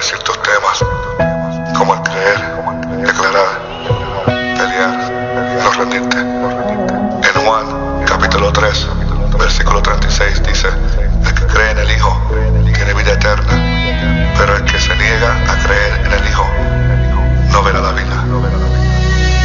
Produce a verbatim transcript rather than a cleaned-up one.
de ciertos temas, como el creer, declarar, pelear, no rendirte. En Juan, capítulo tres, versículo treinta y seis dice: el que cree en el Hijo tiene vida eterna,